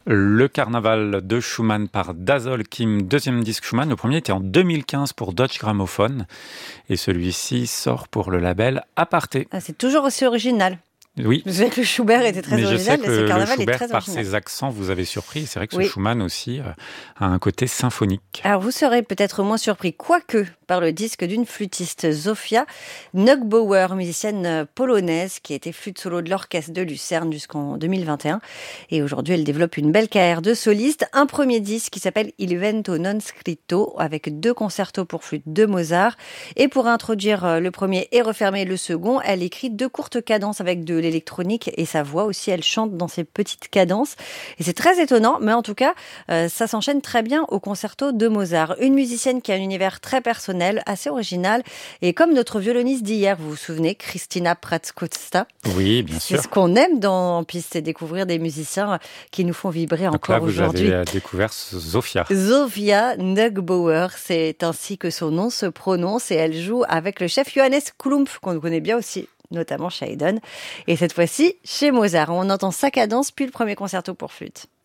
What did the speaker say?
Le Carnaval de Schumann par Dazol Kim, deuxième disque Schumann. Le premier était en 2015 pour Deutsche Grammophon et celui-ci sort pour le label Aparté. Ah, c'est toujours aussi original. Oui. Je sais que le Schubert était très original, je sais que le Carnaval le Schubert, est très par original. ses accents, vous avez surpris. C'est vrai que Oui. ce Schumann aussi a un côté symphonique. Alors vous serez peut-être moins surpris, quoique, par le disque d'une flûtiste, Zofia Neugebauer, musicienne polonaise qui a été flûte solo de l'orchestre de Lucerne jusqu'en 2021. Et aujourd'hui, elle développe une belle carrière de soliste. Un premier disque qui s'appelle Il vento non scritto, avec 2 concertos pour flûte de Mozart. Et pour introduire le premier et refermer le second, elle écrit 2 courtes cadences avec de l'électronique et sa voix aussi, elle chante dans ces petites cadences. Et c'est très étonnant, mais en tout cas, ça s'enchaîne très bien au concerto de Mozart. Une musicienne qui a un univers très personnel, assez original. Et comme notre violoniste d'hier, vous vous souvenez, Christina Pracz-Costa. Oui, bien sûr. C'est ce qu'on aime dans Piste, c'est découvrir des musiciens qui nous font vibrer Donc là, encore aujourd'hui. vous avez découvert Zofia. Zofia Neugebauer, c'est ainsi que son nom se prononce et elle joue avec le chef Johannes Klumpf, qu'on connaît bien aussi, notamment chez Haydn. Et cette fois-ci, chez Mozart. On entend sa cadence, puis le premier concerto pour flûte.